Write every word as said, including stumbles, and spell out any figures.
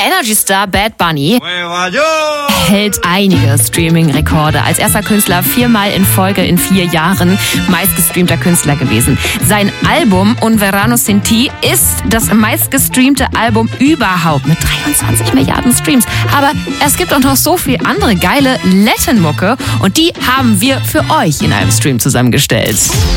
Energy Star Bad Bunny hält einige Streaming-Rekorde. Als erster Künstler viermal in Folge in vier Jahren meistgestreamter Künstler gewesen. Sein Album Un Verano Sin Ti ist das meistgestreamte Album überhaupt mit dreiundzwanzig Milliarden Streams. Aber es gibt auch noch so viel andere geile Latin-Mucke und die haben wir für euch in einem Stream zusammengestellt.